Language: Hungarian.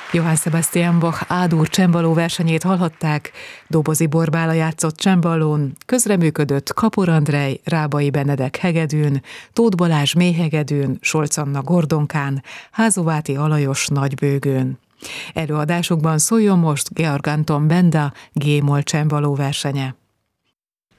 Johann Sebastian Bach A-dur csembaló versenyét hallhatták, Dobozi Borbála játszott csemballón, közreműködött Kapor Andrej, Rábai Benedek hegedűn, Tóth Balázs mélyhegedűn, Solc Anna gordonkán, Házováti Alajos nagybőgőn. Előadásukban szóljon most Georg Anton Benda G-moll csembaló versenye.